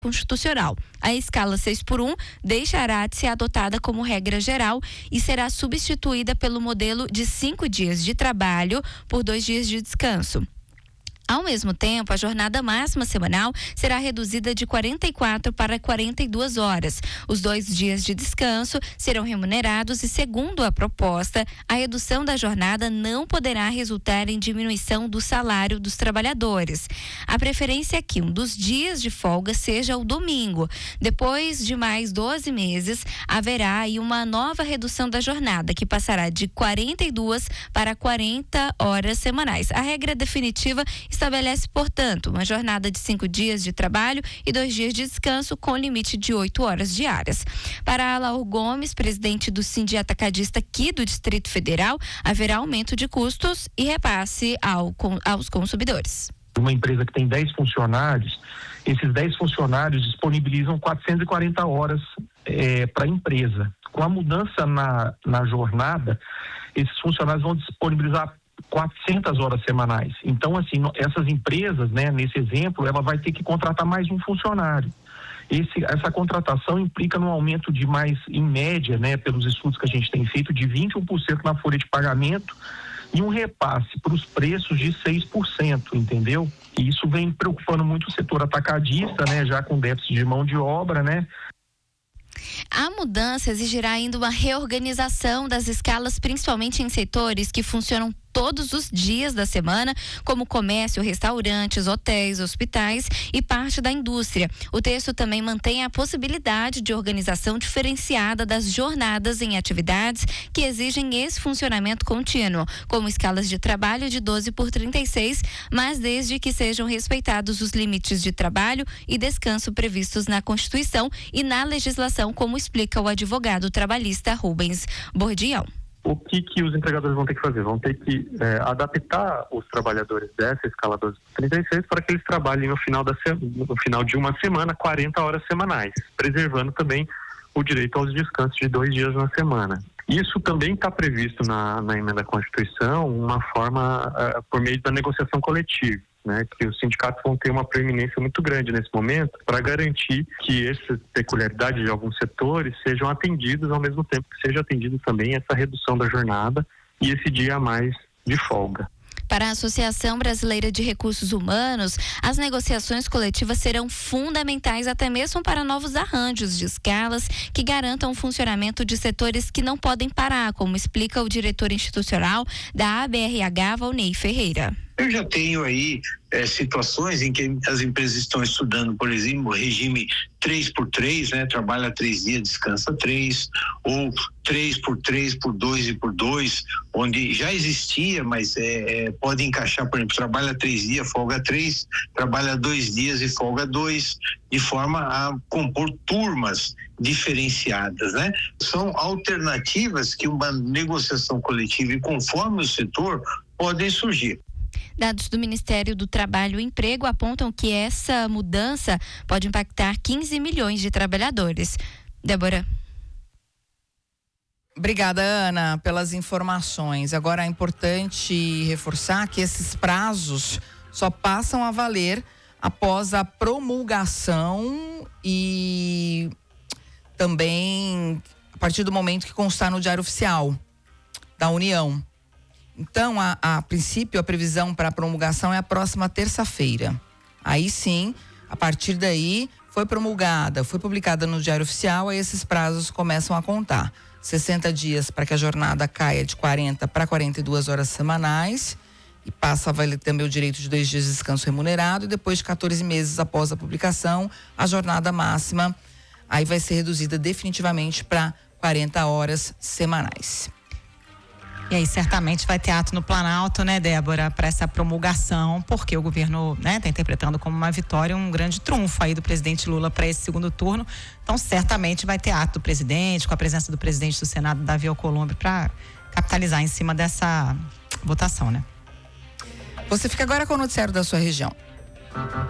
constitucional. A escala 6x1 deixará de ser adotada como regra geral e será substituída pelo modelo de 5 dias de trabalho por 2 dias de descanso. Ao mesmo tempo, a jornada máxima semanal será reduzida de 44 para 42 horas. Os 2 dias de descanso serão remunerados e, segundo a proposta, a redução da jornada não poderá resultar em diminuição do salário dos trabalhadores. A preferência é que um dos dias de folga seja o domingo. Depois de mais 12 meses, haverá aí uma nova redução da jornada, que passará de 42 para 40 horas semanais. A regra definitiva estabelece, portanto, uma jornada de 5 dias de trabalho e 2 dias de descanso com limite de 8 horas diárias. Para Alaor Gomes, presidente do Sindi Atacadista aqui do Distrito Federal, haverá aumento de custos e repasse aos consumidores. Uma empresa que tem 10 funcionários, esses 10 funcionários disponibilizam 440 horas para a empresa. Com a mudança na jornada, esses funcionários vão disponibilizar 400 horas semanais. Então, assim, essas empresas, né, nesse exemplo, ela vai ter que contratar mais um funcionário. Essa contratação implica num aumento de mais, em média, né, pelos estudos que a gente tem feito, de 21% na folha de pagamento e um repasse para os preços de 6%, entendeu? E isso vem preocupando muito o setor atacadista, né, já com déficit de mão de obra, né? A mudança exigirá ainda uma reorganização das escalas, principalmente em setores que funcionam todos os dias da semana, como comércio, restaurantes, hotéis, hospitais e parte da indústria. O texto também mantém a possibilidade de organização diferenciada das jornadas em atividades que exigem esse funcionamento contínuo, como escalas de trabalho de 12x36, mas desde que sejam respeitados os limites de trabalho e descanso previstos na Constituição e na legislação, como explica o advogado trabalhista Rubens Bordião. O que os empregadores vão ter que fazer? Vão ter que adaptar os trabalhadores dessa escala 12x36 para que eles trabalhem no final de uma semana 40 horas semanais, preservando também o direito aos descansos de 2 dias na semana. Isso também está previsto na emenda à Constituição, uma forma por meio da negociação coletiva, né, que os sindicatos vão ter uma preeminência muito grande nesse momento para garantir que essas peculiaridades de alguns setores sejam atendidas, ao mesmo tempo que seja atendida também essa redução da jornada e esse dia a mais de folga. Para a Associação Brasileira de Recursos Humanos, as negociações coletivas serão fundamentais até mesmo para novos arranjos de escalas que garantam o funcionamento de setores que não podem parar, como explica o diretor institucional da ABRH, Valnei Ferreira. Eu já tenho aí situações em que as empresas estão estudando, por exemplo, o regime 3x3, né? Trabalha 3 dias, descansa 3, ou 3x3, por 2 e por 2, onde já existia, mas pode encaixar, por exemplo, trabalha 3 dias, folga 3, trabalha 2 dias e folga 2, de forma a compor turmas diferenciadas, né? São alternativas que uma negociação coletiva e conforme o setor podem surgir. Dados do Ministério do Trabalho e Emprego apontam que essa mudança pode impactar 15 milhões de trabalhadores. Débora. Obrigada, Ana, pelas informações. Agora é importante reforçar que esses prazos só passam a valer após a promulgação e também a partir do momento que constar no Diário Oficial da União. Então, a princípio, a previsão para a promulgação é a próxima terça-feira. Aí sim, a partir daí, foi promulgada, foi publicada no Diário Oficial, aí esses prazos começam a contar. 60 dias para que a jornada caia de 40 para 42 horas semanais e passa a valer também o direito de 2 dias de descanso remunerado, e depois de 14 meses após a publicação, a jornada máxima aí vai ser reduzida definitivamente para 40 horas semanais. E aí certamente vai ter ato no Planalto, né, Débora, para essa promulgação, porque o governo, né, está interpretando como uma vitória, um grande trunfo aí do presidente Lula para esse segundo turno. Então certamente vai ter ato do presidente, com a presença do presidente do Senado, Davi Alcolumbre, para capitalizar em cima dessa votação, né? Você fica agora com o noticiário da sua região.